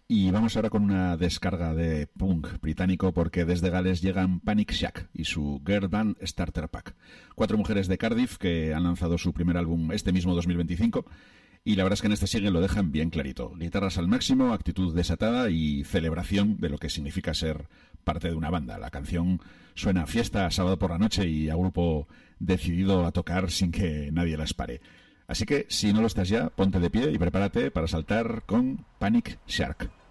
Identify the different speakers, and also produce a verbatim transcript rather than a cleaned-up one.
Speaker 1: Y vamos ahora con una descarga de punk británico, porque desde Gales llegan Panic Shack y su Girl Band Starter Pack. Cuatro mujeres de Cardiff que han lanzado su primer álbum este mismo dos mil veinticinco, y la verdad es que en este single lo dejan bien clarito. Guitarras al máximo, actitud desatada y celebración de lo que significa ser parte de una banda. La canción suena a fiesta, a sábado por la noche y a grupo decidido a tocar sin que nadie las pare. Así que, si no lo estás ya, ponte de pie y prepárate para saltar con Panic Shark.